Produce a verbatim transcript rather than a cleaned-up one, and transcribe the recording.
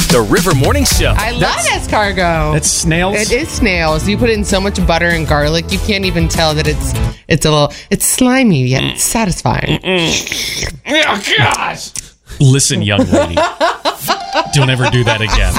The River Morning Show. I love escargot. It's snails. It is snails. You put it in so much butter and garlic, you can't even tell that it's it's a little it's slimy yet it's satisfying. Oh, gosh. Listen, young lady. Don't ever do that again.